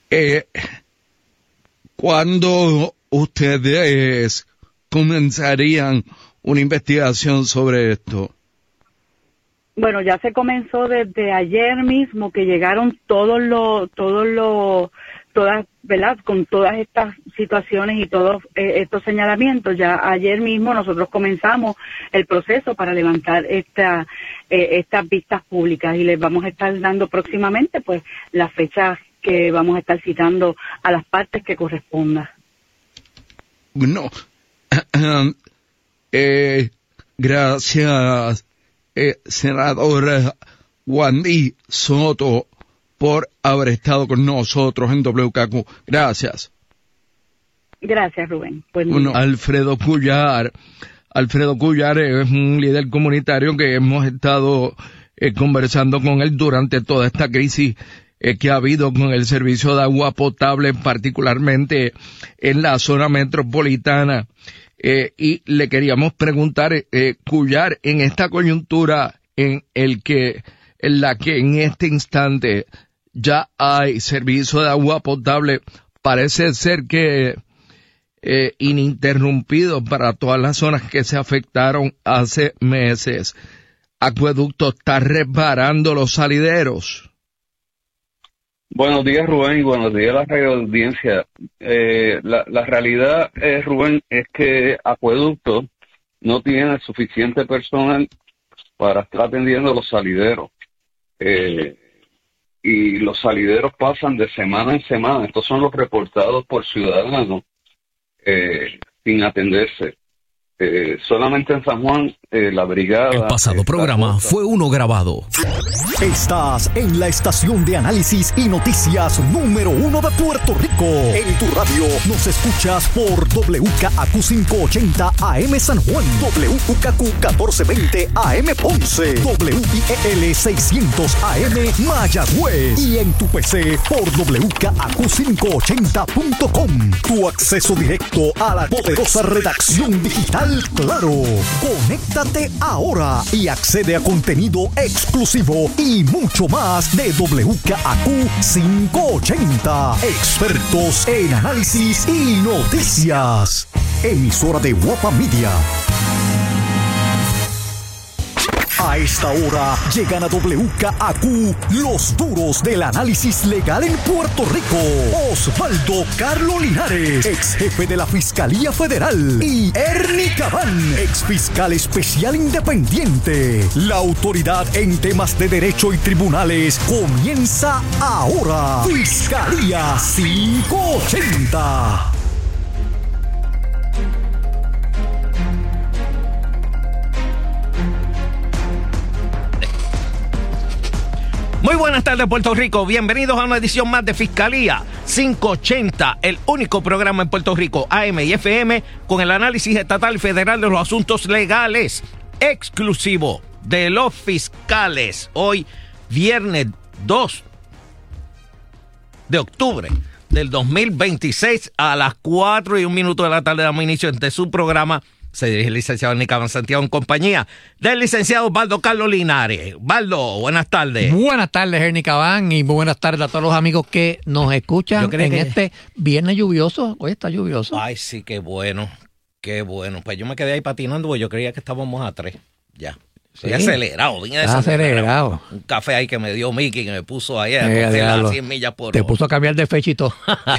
¿Cuándo ustedes comenzarían una investigación sobre esto? Bueno, ya se comenzó desde ayer mismo, que llegaron ¿verdad? Con todas estas situaciones y todos estos señalamientos. Ya ayer mismo nosotros comenzamos el proceso para levantar estas vistas públicas, y les vamos a estar dando próximamente pues las fechas que vamos a estar citando a las partes que corresponda. Bueno, gracias, senador Wandy Soto, por haber estado con nosotros en WKQ. Gracias. Gracias, Rubén. Pues, bueno, Alfredo Cuyar es un líder comunitario que hemos estado conversando con él durante toda esta crisis que ha habido con el servicio de agua potable, particularmente en la zona metropolitana. Y le queríamos preguntar, Cuyar, en esta coyuntura en la que en este instante ya hay servicio de agua potable, parece ser que ininterrumpido para todas las zonas que se afectaron hace meses. Acueducto está reparando los salideros. Buenos días, Rubén, y buenos días a la radio audiencia. La realidad, Rubén, es que Acueducto no tiene suficiente personal para estar atendiendo los salideros. Y los salideros pasan de semana en semana. Estos son los reportados por ciudadanos sin atenderse. Solamente en San Juan, la brigada... El pasado programa fue uno grabado. Estás en la estación de análisis y noticias número 1 de Puerto Rico. En tu radio nos escuchas por WKAQ 580 AM San Juan, WKAQ 1420 AM Ponce, WIEL 600 AM Mayagüez, y en tu PC por WKAQ580.com. Tu acceso directo a la poderosa redacción digital Claro. Conéctate ahora y accede a contenido exclusivo y mucho más de WKAQ 580. Expertos en análisis y noticias. Emisora de Guapa Media. A esta hora llegan a WKAQ los duros del análisis legal en Puerto Rico. Osvaldo Carlos Linares, ex jefe de la Fiscalía Federal, y Ernie Cabán, ex fiscal especial independiente. La autoridad en temas de derecho y tribunales comienza ahora. Fiscalía 580. Muy buenas tardes, Puerto Rico. Bienvenidos a una edición más de Fiscalía 580, el único programa en Puerto Rico, AM y FM, con el análisis estatal y federal de los asuntos legales, exclusivo de los fiscales. Hoy, viernes 2 de octubre del 2026, a las 4:01 de la tarde, damos inicio de su programa. Se dirige el licenciado Ernie Cabán Santiago en compañía del licenciado Osvaldo Carlos Linares. Osvaldo, buenas tardes. Buenas tardes, Ernie Cabán, y muy buenas tardes a todos los amigos que nos escuchan en este viernes lluvioso. Hoy está lluvioso. Ay, sí, qué bueno, qué bueno. Pues yo me quedé ahí patinando porque yo creía que estábamos a 3, ya. Estoy acelerado. Acelerado. Un café ahí que me dio Mickey, que me puso ahí a 100 millas por hora. Te puso a cambiar de fecha y todo.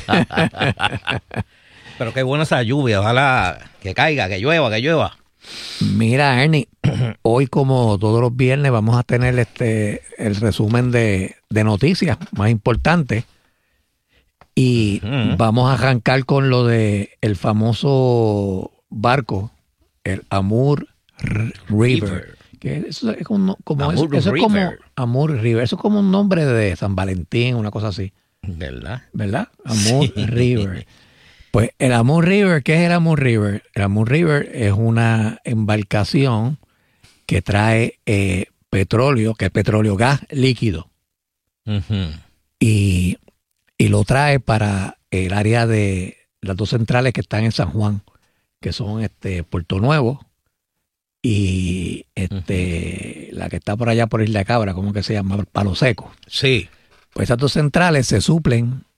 Pero qué buena esa lluvia, ojalá que caiga, que llueva. Mira, Ernie, hoy como todos los viernes vamos a tener el resumen de noticias más importantes, y vamos a arrancar con lo de el famoso barco, el Amur River. Que eso es como Amur River, eso es como un nombre de San Valentín, una cosa así. ¿Verdad? Amur River. Pues el Amur River, ¿qué es el Amur River? El Amur River es una embarcación que trae petróleo, que es petróleo, gas líquido. Y lo trae para el área de las dos centrales que están en San Juan, que son Puerto Nuevo y la que está por allá por Isla Cabra, ¿cómo que se llama? Palo Seco. Sí. Pues esas dos centrales se suplen